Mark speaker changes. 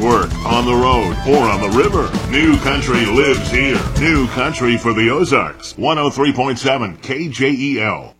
Speaker 1: work, on the road, or on the river. New Country lives here. New Country for the Ozarks. 103.7 KJEL.